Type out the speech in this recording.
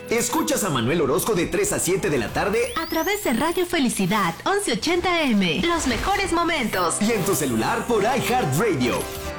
Escuchas a Manuel Orozco de 3 a 7 de la tarde a través de Radio Felicidad 1180M. Los mejores momentos. Y en tu celular por iHeartRadio.